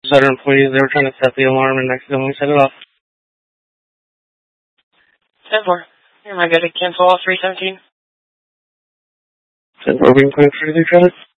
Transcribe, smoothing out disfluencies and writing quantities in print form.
other employees, they were trying to set the alarm and accidentally set it off. 10-4. Am I good to cancel all 317? 10-4, being cleared for the credit.